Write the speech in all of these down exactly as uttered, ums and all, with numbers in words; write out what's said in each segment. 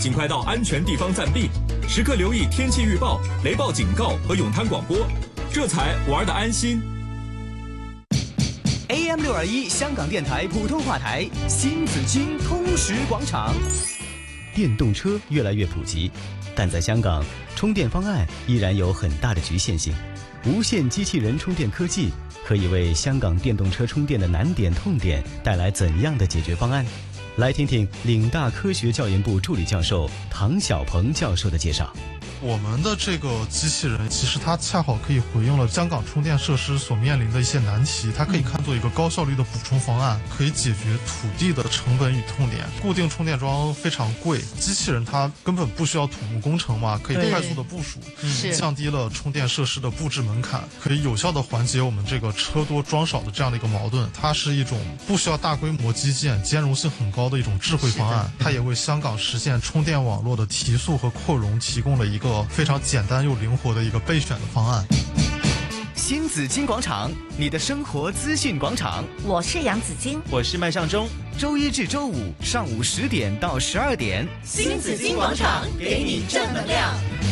尽快到安全地方暂避，时刻留意天气预报、雷暴警告和泳滩广播，这才玩得安心。 A M 六二一香港电台普通话台，新紫金通识广场。电动车越来越普及，但在香港，充电方案依然有很大的局限性。无线机器人充电科技可以为香港电动车充电的难点痛点带来怎样的解决方案？来听听岭大科学教研部助理教授唐小鹏教授的介绍。 我们的这个机器人其实它恰好可以回应了香港充电设施所面临的一些难题，它可以看作一个高效率的补充方案，可以解决土地的成本与痛点。固定充电桩非常贵，机器人它根本不需要土木工程嘛，可以快速的部署，降低了充电设施的布置门槛，可以有效的缓解我们这个车多桩少的这样的一个矛盾。它是一种不需要大规模基建、兼容性很高的一种智慧方案，它也为香港实现充电网络的提速和扩容提供了一个非常简单又灵活的一个备选的方案。 新紫金广场，你的生活资讯广场。 我是杨紫金， 我是麦尚中。周一至周五上午十点到十二点， 新紫金广场给你正能量。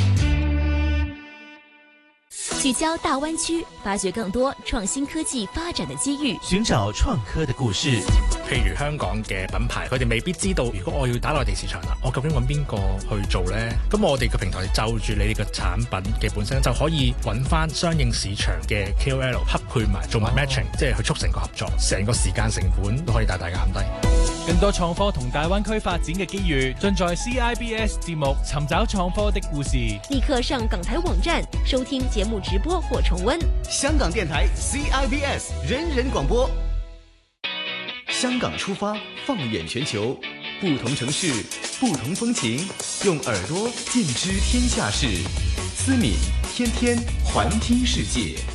聚焦大湾区，发掘更多創新科技發展嘅機遇， 尋找創科嘅故事。 譬如香港嘅品牌，佢哋未必知道，如果我要打內地市場啦，我究竟揾邊個去做呢？咁我哋嘅平台就住你哋嘅產品嘅本身，就可以揾翻相應市場嘅 K O L 匹配埋，做埋 matching，、哦、即係去促成個合作，成個時間成本都可以大大減低。 更多創科同大灣區發展嘅機遇，盡在 C I B S 節目《尋找創科的故事》。 立刻上港台網站收聽節目直播或重溫。 香港電台 C I B S 人人廣播。香港出發，放眼全球，不同城市，不同風情，用耳朵見知天下事。思敏天天環聽世界。